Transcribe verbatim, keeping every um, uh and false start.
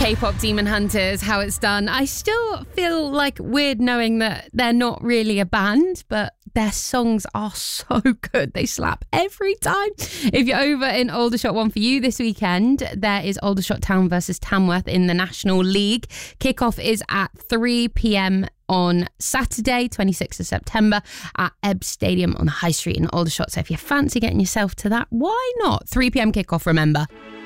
K-pop Demon Hunters, How It's Done. I still feel like weird knowing that they're not really a band, but their songs are so good. They slap every time. If you're over in Aldershot, one for you this weekend, there is Aldershot Town versus Tamworth in the National League. Kickoff is at three p.m. on Saturday, twenty-sixth of September at Ebbs Stadium on the High Street in Aldershot. So if you fancy getting yourself to that, why not? three p.m. kickoff, remember.